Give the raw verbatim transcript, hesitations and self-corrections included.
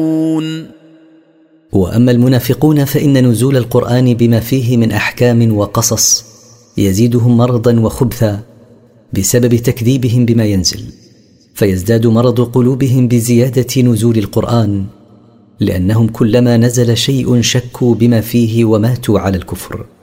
وأما المنافقون فإن نزول القرآن بما فيه من أحكام وقصص يزيدهم مرضا وخبثا بسبب تكذيبهم بما ينزل، فيزداد مرض قلوبهم بزيادة نزول القرآن، لأنهم كلما نزل شيء شكوا بما فيه وماتوا على الكفر.